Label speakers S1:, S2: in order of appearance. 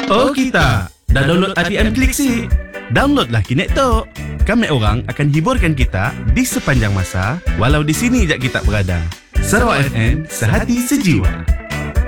S1: Oh kita, dah download RTM Klik sih. Downloadlah Kinek Tok. Kami orang akan hiburkan kita di sepanjang masa, walau di sini je kita berada. Sarawak FM, sehati sejiwa.